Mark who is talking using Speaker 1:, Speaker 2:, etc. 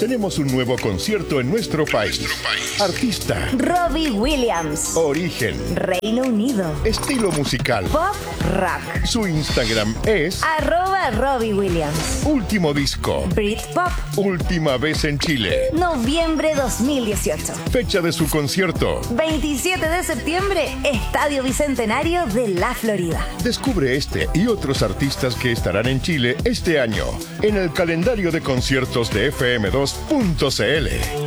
Speaker 1: tenemos un nuevo concierto en nuestro país. Artista:
Speaker 2: Robbie Williams.
Speaker 1: Origen:
Speaker 2: Reino Unido.
Speaker 1: Estilo musical:
Speaker 2: Pop rock.
Speaker 1: Su Instagram es
Speaker 2: @Robbie Williams.
Speaker 1: Último disco:
Speaker 2: Britpop.
Speaker 1: Última vez en Chile.
Speaker 2: Noviembre 2018.
Speaker 1: Fecha de su concierto:
Speaker 2: 27 de septiembre, Estadio Bicentenario de la Florida.
Speaker 1: Descubre este y otros artistas que estarán en Chile este año en el calendario de conciertos de fm2.cl.